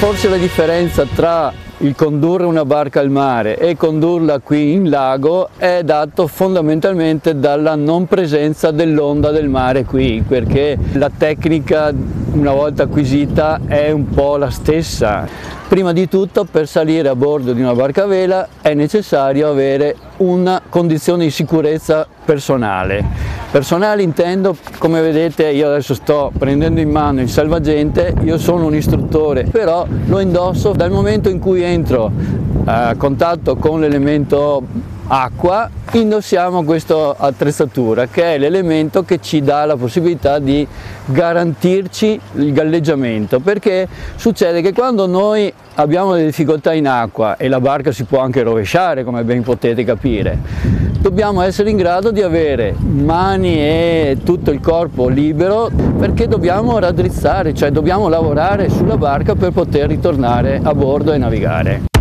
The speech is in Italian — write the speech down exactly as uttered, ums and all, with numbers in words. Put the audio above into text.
Forse la differenza tra il condurre una barca al mare e condurla qui in lago è dato fondamentalmente dalla non presenza dell'onda del mare qui, perché la tecnica una volta acquisita è un po' la stessa. Prima di tutto, per salire a bordo di una barca a vela è necessario avere una condizione di sicurezza personale. Personale intendo, come vedete, io adesso sto prendendo in mano il salvagente, io sono un istruttore, però lo indosso dal momento in cui entro a contatto con l'elemento acqua, indossiamo questa attrezzatura che è l'elemento che ci dà la possibilità di garantirci il galleggiamento, perché succede che quando noi abbiamo delle difficoltà in acqua e la barca si può anche rovesciare, come ben potete capire, dobbiamo essere in grado di avere mani e tutto il corpo libero, perché dobbiamo raddrizzare, cioè dobbiamo lavorare sulla barca per poter ritornare a bordo e navigare.